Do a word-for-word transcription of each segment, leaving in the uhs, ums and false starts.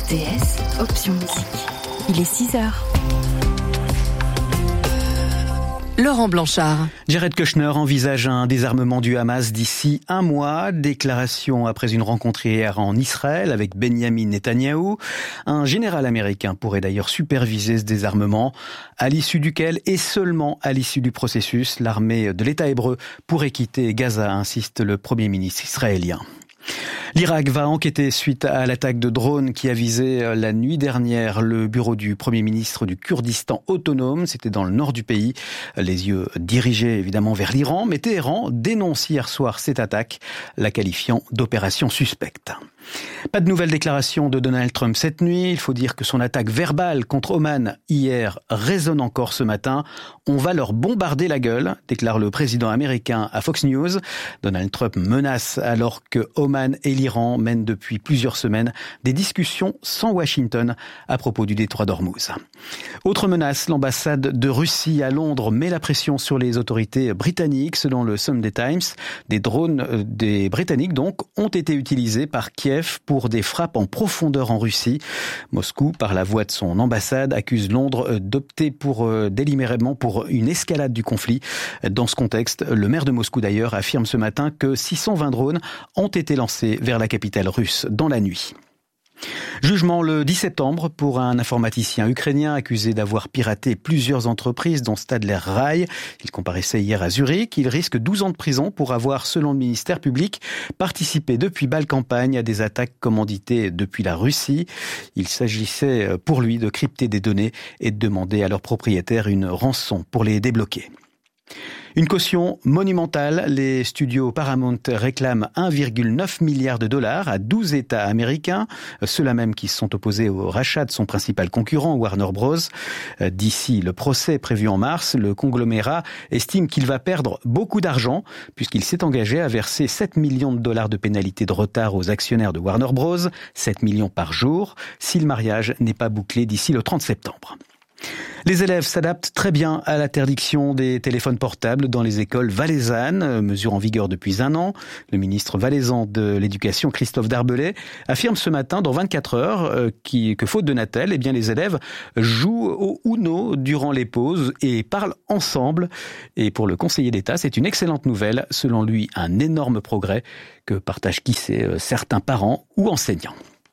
R T S, option musique. Il est six heures. Laurent Blanchard. Jared Kushner envisage un désarmement du Hamas d'ici un mois. Déclaration après une rencontre hier en Israël avec Benjamin Netanyahou. Un général américain pourrait d'ailleurs superviser ce désarmement, à l'issue duquel, et seulement à l'issue du processus, l'armée de l'État hébreu pourrait quitter Gaza, insiste le Premier ministre israélien. L'Irak va enquêter suite à l'attaque de drones qui a visé la nuit dernière le bureau du Premier ministre du Kurdistan autonome. C'était dans le nord du pays. Les yeux dirigés évidemment vers l'Iran, mais Téhéran dénonce hier soir cette attaque, la qualifiant d'opération suspecte. Pas de nouvelles déclarations de Donald Trump cette nuit. Il faut dire que son attaque verbale contre Oman hier résonne encore ce matin. On va leur bombarder la gueule, déclare le président américain à Fox News. Donald Trump menace alors que Oman et l'Iran mènent depuis plusieurs semaines des discussions sans Washington à propos du détroit d'Ormuz. Autre menace, l'ambassade de Russie à Londres met la pression sur les autorités britanniques. Selon le Sunday Times, des drones des Britanniques donc ont été utilisés par Kiev pour des frappes en profondeur en Russie. Moscou, par la voix de son ambassade, accuse Londres d'opter pour délibérément pour une escalade du conflit. Dans ce contexte, le maire de Moscou d'ailleurs affirme ce matin que six cent vingt drones ont été lancés vers la capitale russe dans la nuit. Jugement le dix septembre pour un informaticien ukrainien accusé d'avoir piraté plusieurs entreprises dont Stadler Rail. Il comparaissait hier à Zurich. Il risque douze ans de prison pour avoir, selon le ministère public, participé depuis Bâle-Campagne à des attaques commanditées depuis la Russie. Il s'agissait pour lui de crypter des données et de demander à leurs propriétaires une rançon pour les débloquer. Une caution monumentale. Les studios Paramount réclament un virgule neuf milliard de dollars à douze États américains, ceux-là même qui se sont opposés au rachat de son principal concurrent, Warner Bros. D'ici le procès prévu en mars, le conglomérat estime qu'il va perdre beaucoup d'argent puisqu'il s'est engagé à verser sept millions de dollars de pénalités de retard aux actionnaires de Warner Bros, sept millions par jour, si le mariage n'est pas bouclé d'ici le trente septembre. Les élèves s'adaptent très bien à l'interdiction des téléphones portables dans les écoles valaisannes, mesure en vigueur depuis un an. Le ministre valaisan de l'Éducation, Christophe Darbelay, affirme ce matin dans vingt-quatre heures euh, qui, que faute de Natel, eh bien les élèves jouent au Uno durant les pauses et parlent ensemble. Et pour le conseiller d'État, c'est une excellente nouvelle, selon lui un énorme progrès que partagent qui sait euh, certains parents ou enseignants.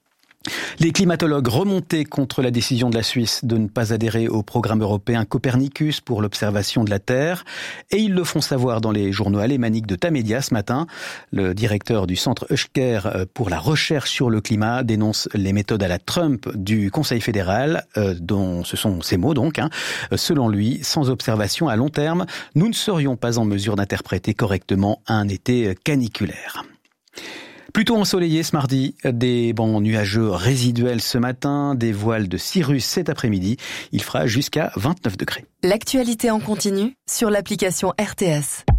Les climatologues remontés contre la décision de la Suisse de ne pas adhérer au programme européen Copernicus pour l'observation de la Terre. Et ils le font savoir dans les journaux alémaniques de Tamedia ce matin. Le directeur du centre Eusker pour la recherche sur le climat dénonce les méthodes à la Trump du Conseil fédéral, euh, dont ce sont ces mots donc. Hein. Selon lui, sans observation à long terme, nous ne serions pas en mesure d'interpréter correctement un été caniculaire. Plutôt ensoleillé ce mardi, des bancs nuageux résiduels ce matin, des voiles de cirrus cet après-midi. Il fera jusqu'à vingt-neuf degrés. L'actualité en continu sur l'application R T S.